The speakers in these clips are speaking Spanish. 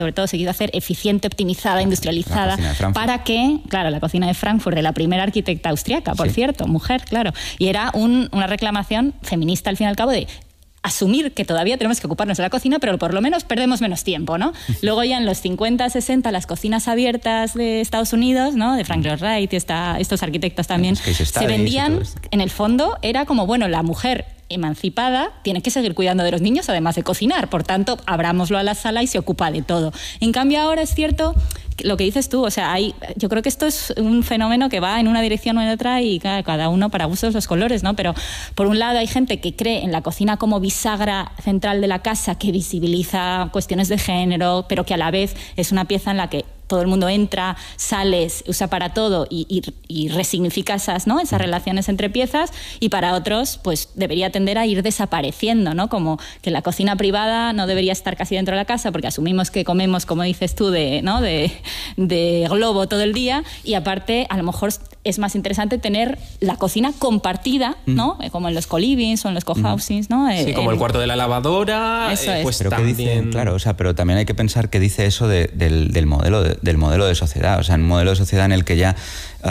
sobre todo se quiso hacer eficiente, optimizada, industrializada, para que, claro, la cocina de Frankfurt, de la primera arquitecta austriaca, por cierto, mujer, claro, y era una reclamación feminista al fin y al cabo de asumir que todavía tenemos que ocuparnos de la cocina, pero por lo menos perdemos menos tiempo, ¿no? Luego ya en los 50, 60, las cocinas abiertas de Estados Unidos, ¿no? De Frank Lloyd Wright y estos arquitectos también, se vendían, en el fondo, era como, bueno, la mujer emancipada tiene que seguir cuidando de los niños, además de cocinar, por tanto, abrámoslo a la sala y se ocupa de todo. En cambio, ahora es cierto lo que dices tú, o sea, yo creo que esto es un fenómeno que va en una dirección o en otra y cada uno para gustos los colores, ¿no? Pero por un lado hay gente que cree en la cocina como bisagra central de la casa, que visibiliza cuestiones de género, pero que a la vez es una pieza en la que todo el mundo entra, sales, usa para todo y resignifica esas relaciones entre piezas, y para otros pues debería tender a ir desapareciendo, ¿no? Como que la cocina privada no debería estar casi dentro de la casa porque asumimos que comemos, como dices tú, de globo todo el día, y aparte a lo mejor es más interesante tener la cocina compartida, ¿no? Como en los co-livings o en los co-housings, ¿no? Sí, como el cuarto de la lavadora, pues pero también... ¿qué dice? Claro, o sea, pero también hay que pensar que dice eso del modelo de sociedad, o sea, un modelo de sociedad en el que ya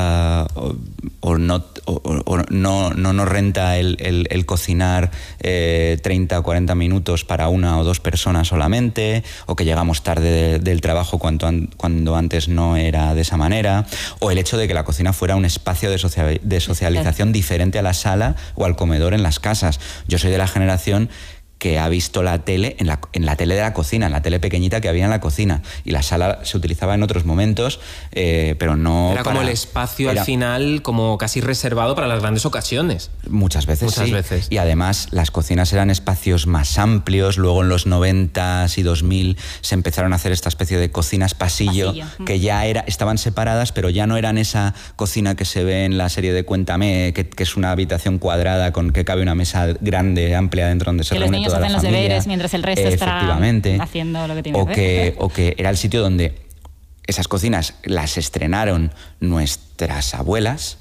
no nos renta el cocinar 30 o 40 minutos para una o dos personas solamente, o que llegamos tarde del trabajo cuando antes no era de esa manera, o el hecho de que la cocina fuera un espacio de socialización diferente a la sala o al comedor en las casas. Yo soy de la generación que ha visto la tele en la tele de la cocina, en la tele pequeñita que había en la cocina, y la sala se utilizaba en otros momentos, pero no... Era como el espacio al final como casi reservado para las grandes ocasiones. Muchas veces. Y además las cocinas eran espacios más amplios. Luego en los 90s y 2000 se empezaron a hacer esta especie de cocinas pasillo. Que ya estaban separadas, pero ya no eran esa cocina que se ve en la serie de Cuéntame, que es una habitación cuadrada con que cabe una mesa grande, amplia, dentro donde se reúne toda la familia. Hacen los deberes mientras el resto está haciendo lo que tiene que hacer. O que era el sitio donde esas cocinas las estrenaron nuestras abuelas,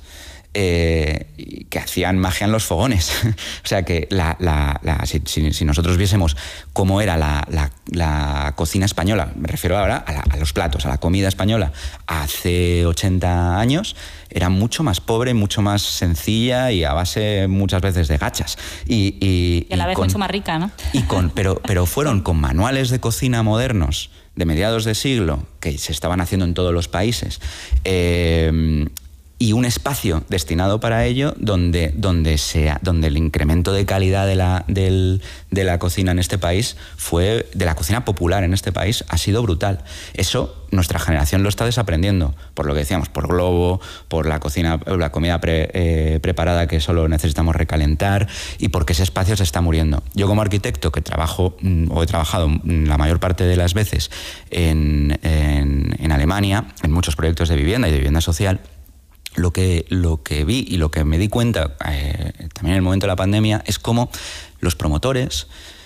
que hacían magia en los fogones. O sea que si nosotros viésemos cómo era la cocina española, me refiero ahora a los platos, a la comida española hace 80 años, era mucho más pobre, mucho más sencilla y a base muchas veces de gachas. Y a la vez mucho más rica, ¿no? Pero fueron con manuales de cocina modernos de mediados de siglo, que se estaban haciendo en todos los países, y un espacio destinado para ello donde el incremento de calidad de la cocina en este país de la cocina popular en este país ha sido brutal. Eso nuestra generación lo está desaprendiendo, por lo que decíamos, por Globo, por la comida preparada que solo necesitamos recalentar, y porque ese espacio se está muriendo. Yo como arquitecto que he trabajado la mayor parte de las veces en Alemania, en muchos proyectos de vivienda y de vivienda social, lo que vi y lo que me di cuenta también en el momento de la pandemia es cómo los promotores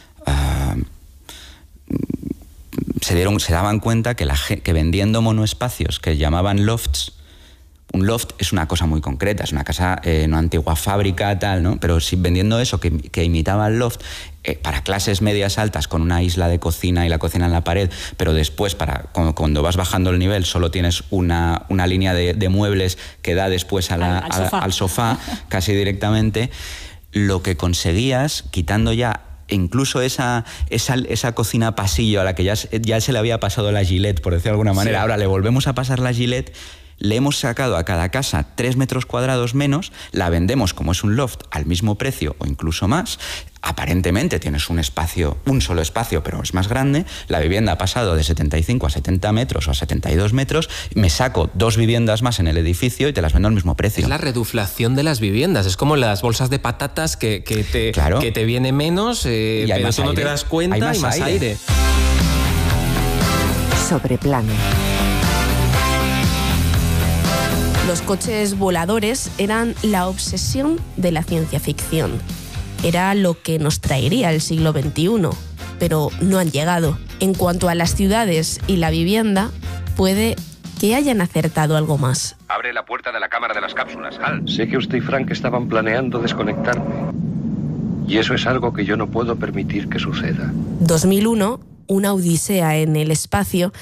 se daban cuenta que vendiendo monoespacios que llamaban lofts. Un loft es una cosa muy concreta, es una casa, una antigua fábrica, tal, ¿no? Pero si vendiendo eso que imitaba el loft para clases medias altas, con una isla de cocina y la cocina en la pared, pero después cuando vas bajando el nivel solo tienes una línea de muebles que da después al sofá casi directamente, lo que conseguías, quitando ya incluso esa cocina pasillo a la que ya se le había pasado la Gillette, por decirlo de alguna manera, ahora le volvemos a pasar la Gillette. Le hemos sacado a cada casa 3 metros cuadrados menos, la vendemos como es un loft al mismo precio o incluso más. Aparentemente tienes un solo espacio, pero es más grande. La vivienda ha pasado de 75 a 70 metros o a 72 metros. Me saco 2 viviendas más en el edificio y te las vendo al mismo precio. Es la reduflación de las viviendas. Es como las bolsas de patatas que te viene menos, pero tú no te das cuenta, hay más aire. Sobreplano. Los coches voladores eran la obsesión de la ciencia ficción. Era lo que nos traería el siglo XXI, pero no han llegado. En cuanto a las ciudades y la vivienda, puede que hayan acertado algo más. Abre la puerta de la cámara de las cápsulas, Hal. Sé que usted y Frank estaban planeando desconectarme. Y eso es algo que yo no puedo permitir que suceda. 2001, una odisea en el espacio